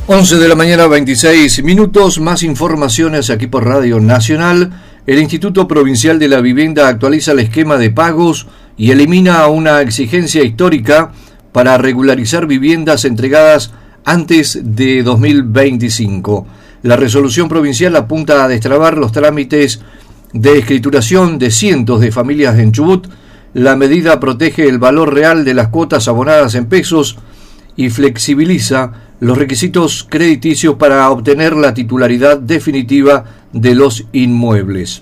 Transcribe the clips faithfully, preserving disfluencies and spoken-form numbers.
once de la mañana, veintiséis minutos. Más informaciones aquí por Radio Nacional. El Instituto Provincial de la Vivienda actualiza el esquema de pagos y elimina una exigencia histórica para regularizar viviendas entregadas antes de dos mil veinticinco. La resolución provincial apunta a destrabar los trámites de escrituración de cientos de familias en Chubut. La medida protege el valor real de las cuotas abonadas en pesos y flexibiliza los requisitos crediticios para obtener la titularidad definitiva de los inmuebles.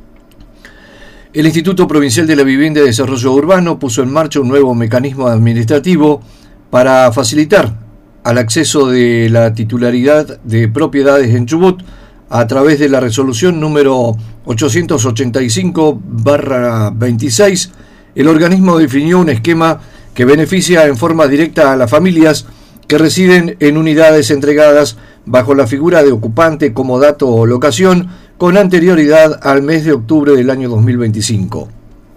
El Instituto Provincial de la Vivienda y Desarrollo Urbano puso en marcha un nuevo mecanismo administrativo para facilitar al acceso de la titularidad de propiedades en Chubut a través de la resolución número ochocientos ochenta y cinco barra veintiséis. El organismo definió un esquema que beneficia en forma directa a las familias que residen en unidades entregadas bajo la figura de ocupante como dato o locación con anterioridad al mes de octubre del año dos mil veinticinco.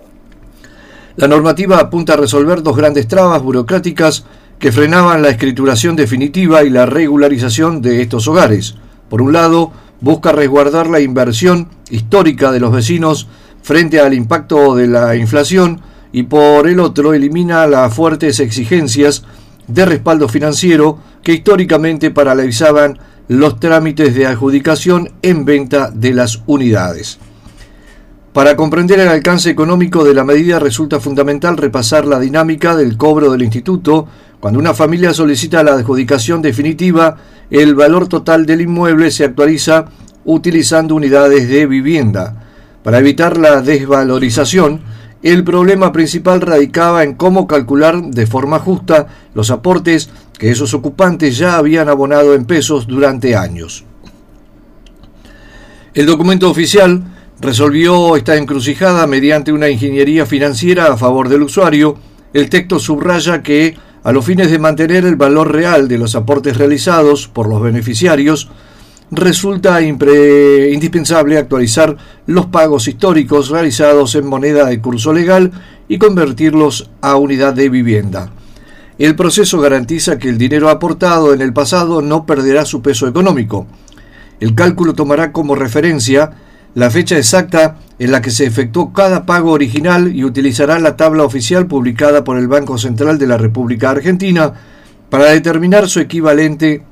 La normativa apunta a resolver dos grandes trabas burocráticas que frenaban la escrituración definitiva y la regularización de estos hogares. Por un lado, busca resguardar la inversión histórica de los vecinos frente al impacto de la inflación y por el otro elimina las fuertes exigencias de respaldo financiero que históricamente paralizaban los trámites de adjudicación en venta de las unidades. Para comprender el alcance económico de la medida resulta fundamental repasar la dinámica del cobro del instituto. Cuando una familia solicita la adjudicación definitiva, el valor total del inmueble se actualiza utilizando unidades de vivienda. Para evitar la desvalorización, el problema principal radicaba en cómo calcular de forma justa los aportes que esos ocupantes ya habían abonado en pesos durante años. El documento oficial resolvió esta encrucijada mediante una ingeniería financiera a favor del usuario. El texto subraya que, a los fines de mantener el valor real de los aportes realizados por los beneficiarios, resulta impre- indispensable actualizar los pagos históricos realizados en moneda de curso legal y convertirlos a unidad de vivienda. El proceso garantiza que el dinero aportado en el pasado no perderá su peso económico. El cálculo tomará como referencia la fecha exacta en la que se efectuó cada pago original y utilizará la tabla oficial publicada por el Banco Central de la República Argentina para determinar su equivalente.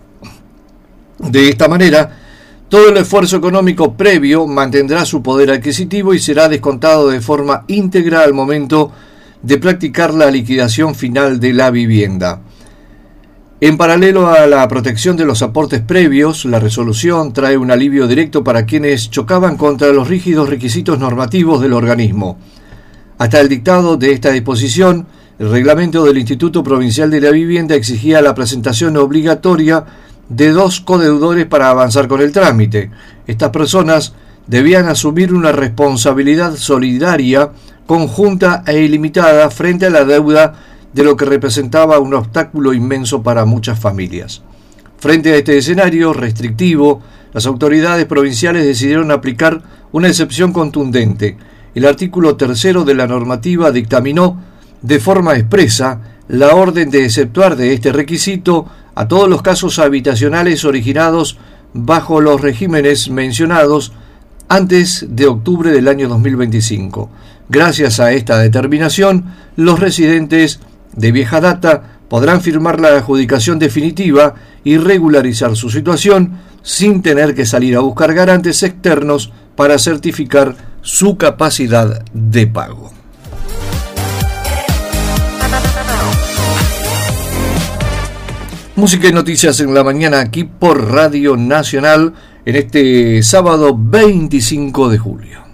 De esta manera, todo el esfuerzo económico previo mantendrá su poder adquisitivo y será descontado de forma íntegra al momento de practicar la liquidación final de la vivienda. En paralelo a la protección de los aportes previos, la resolución trae un alivio directo para quienes chocaban contra los rígidos requisitos normativos del organismo. Hasta el dictado de esta disposición, el reglamento del Instituto Provincial de la Vivienda exigía la presentación obligatoria de dos codeudores para avanzar con el trámite. Estas personas debían asumir una responsabilidad solidaria, conjunta e ilimitada frente a la deuda, de lo que representaba un obstáculo inmenso para muchas familias. Frente a este escenario restrictivo, las autoridades provinciales decidieron aplicar una excepción contundente. El artículo tercero de la normativa dictaminó de forma expresa la orden de exceptuar de este requisito a todos los casos habitacionales originados bajo los regímenes mencionados antes de octubre del año dos mil veinticinco. Gracias a esta determinación, los residentes de vieja data podrán firmar la adjudicación definitiva y regularizar su situación sin tener que salir a buscar garantes externos para certificar su capacidad de pago. Música y noticias en la mañana aquí por Radio Nacional en este sábado veinticinco de julio.